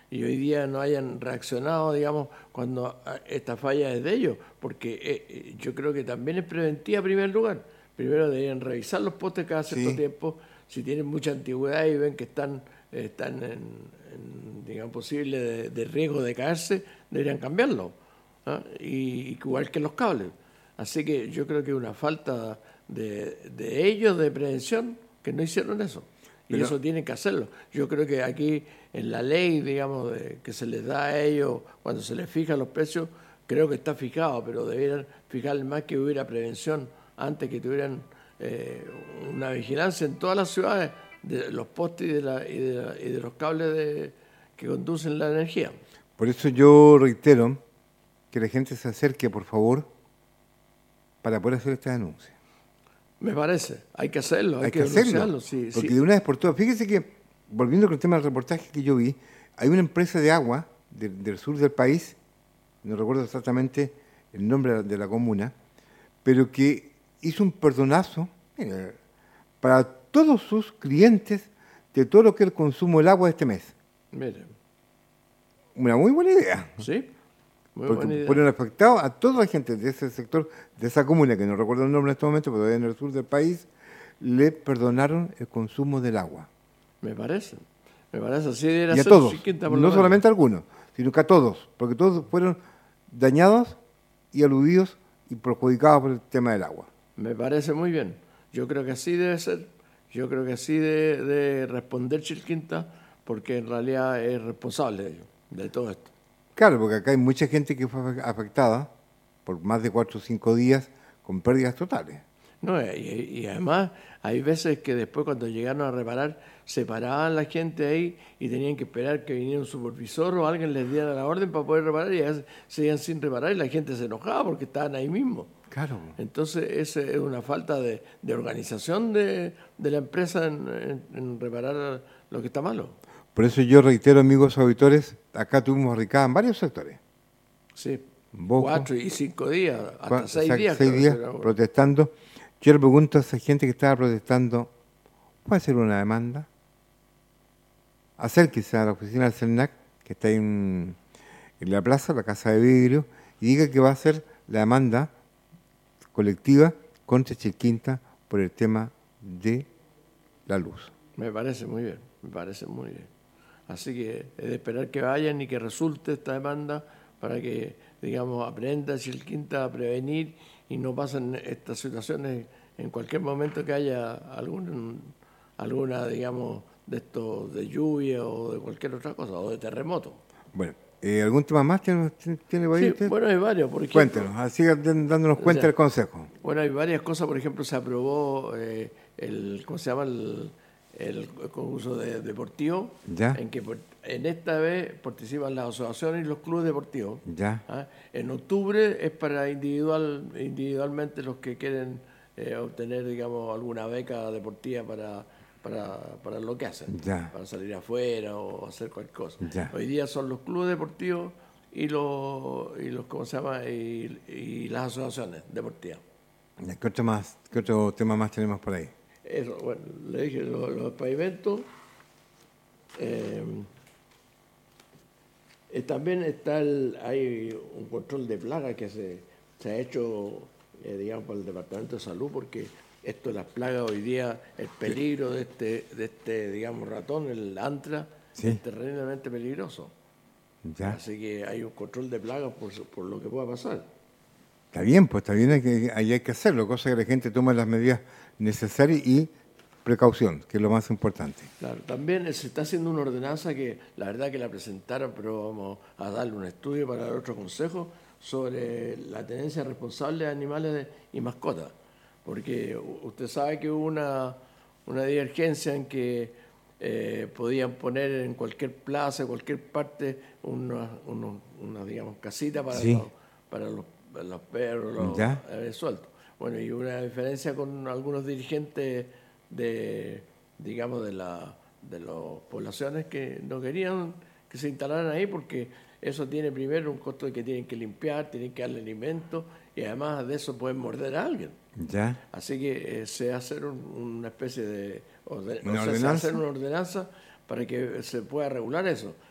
y hoy día no hayan reaccionado, digamos, cuando esta falla es de ellos, porque yo creo que también es preventiva en primer lugar. Primero deberían revisar los postes cada cierto Sí, tiempo, si tienen mucha antigüedad y ven que están digamos, posible de riesgo de caerse, deberían cambiarlo, ¿ah? Y igual que los cables. Así que yo creo que es una falta de ellos de prevención que no hicieron eso. Y pero eso tienen que hacerlo. Yo creo que aquí en la ley, digamos, que se les da a ellos cuando se les fijan los precios, creo que está fijado, pero debieran fijar más que hubiera prevención antes que tuvieran una vigilancia en todas las ciudades de los postes y de los cables que conducen la energía. por eso yo reitero que la gente se acerque, por favor, para poder hacer esta denuncia. Me parece, hay que hacerlo, hay Hay que que hacerlo, denunciarlo. Sí, porque sí. de una vez por todas, fíjese que, volviendo con el tema del reportaje que yo vi, hay una empresa de agua del sur del país, no recuerdo exactamente el nombre de la comuna, pero que hizo un perdonazo para todos sus clientes de todo lo que es el consumo del agua de este mes. Mire, Una muy buena idea, sí, muy porque buena idea. fueron afectados a toda la gente de ese sector, de esa comuna, que no recuerdo el nombre en este momento, pero en el sur del país, le perdonaron el consumo del agua. Me parece, así debería Y a ser todos, Chiquinta por lo no menos. solamente a algunos, sino que a todos, porque todos fueron dañados y aludidos y perjudicados por el tema del agua. Me parece muy bien. Yo creo que así debe ser. Yo creo que así de responder Chilquinta, porque en realidad es responsable de todo esto. Claro, porque acá hay mucha gente que fue afectada por más de 4 o 5 días con pérdidas totales. No, y además hay veces que después cuando llegaron a reparar, se paraban la gente ahí y tenían que esperar que viniera un supervisor o alguien les diera la orden para poder reparar y a veces seguían sin reparar y la gente se enojaba porque estaban ahí mismo. Claro. Entonces, esa es una falta de organización de la empresa en reparar lo que está malo. Por eso yo reitero, amigos auditores, acá tuvimos barricadas en varios sectores. Sí, Boco, 4 y 5 días, hasta 6 días. 6 Creo que días era. protestando. Yo le pregunto a esa gente que estaba protestando, ¿puede hacer una demanda? Acérquese a la oficina del CERNAC, que está ahí en la plaza, la Casa de Vidrio, y diga que va a hacer la demanda colectiva contra Chilquinta por el tema de la luz. Me parece muy bien, me parece muy bien. Así que es de esperar que vayan y que resulte esta demanda para que, digamos, aprenda Chilquinta a prevenir y no pasen estas situaciones en cualquier momento que haya alguna, digamos, de esto de lluvia o de cualquier otra cosa, o de terremoto. Bueno, ¿algún tema más tiene por ahí Sí, usted? bueno, hay varios, por ejemplo. Cuéntenos, así dándonos cuenta del consejo. Bueno, hay varias cosas, por ejemplo, se aprobó ¿cómo se llama? El concurso deportivo, ¿Ya? en que en esta vez participan las asociaciones y los clubes deportivos. ¿Ya? ¿Ah? En octubre es para individualmente los que quieren obtener, digamos, alguna beca deportiva para lo que hacen, Ya. para salir afuera o hacer cualquier cosa. Ya. Hoy día son los clubes deportivos y los ¿cómo se llama? Y las asociaciones deportivas. ¿Qué otro tema más tenemos por ahí? Eso, bueno, le dije los pavimentos. También hay un control de plagas que se ha hecho, digamos, por el Departamento de Salud, porque esto de las plagas hoy día, el peligro de este, digamos, ratón, el antra, Sí. es terriblemente peligroso. ¿Ya? Así que hay un control de plagas por lo que pueda pasar. Está bien, pues está bien, ahí hay que hacerlo, cosa que la gente tome las medidas necesarias y precaución, que es lo más importante. Claro, también se está haciendo una ordenanza que la verdad que la presentaron, pero vamos a darle un estudio para dar otro consejo sobre la tenencia responsable de animales y mascotas. Porque usted sabe que hubo una divergencia en que podían poner en cualquier plaza, en cualquier parte, una digamos, casita Sí. para los perros ¿Ya? sueltos. Bueno, y una diferencia con algunos dirigentes digamos, de las poblaciones que no querían que se instalaran ahí porque eso tiene primero un costo de que tienen que limpiar, tienen que darle alimento y además de eso pueden morder a alguien. ¿Ya? Así que se hace una especie de ¿Una ordenanza? hacer una ordenanza para que se pueda regular eso.